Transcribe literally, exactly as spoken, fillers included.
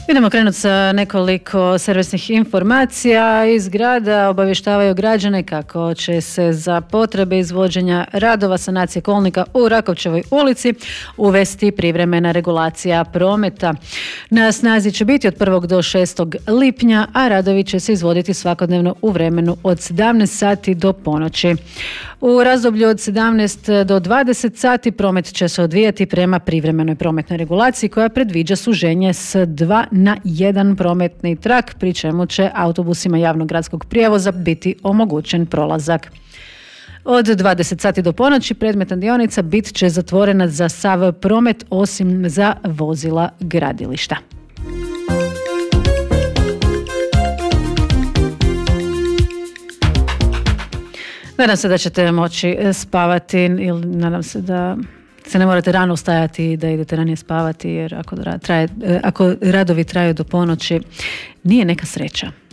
Idemo krenuti sa nekoliko servisnih informacija. Iz grada obavještavaju građane kako će se za potrebe izvođenja radova sanacije kolnika u Rakovčevoj ulici uvesti privremena regulacija prometa. Na snazi će biti od prvog do šestog lipnja, a radovi će se izvoditi svakodnevno u vremenu od sedamnaest sati do ponoći. U razdoblju od sedamnaest do dvadeset sati promet će se odvijati prema privremenoj prometnoj regulaciji koja predviđa suženje s dva na jedan prometni trak, pri čemu će autobusima javnog gradskog prijevoza biti omogućen prolazak. Od dvadeset sati do ponoći predmetna dionica bit će zatvorena za sav promet osim za vozila gradilišta. Nadam se da ćete moći spavati ili nadam se da se ne morate rano ustajati i da idete ranije spavati, jer ako, traje, ako radovi traju do ponoći nije neka sreća.